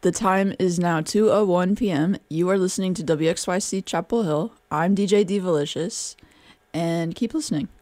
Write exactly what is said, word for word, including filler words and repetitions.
The time is now two oh one p m. You are listening to W X Y C Chapel Hill. I'm D J Divalicious, and keep listening.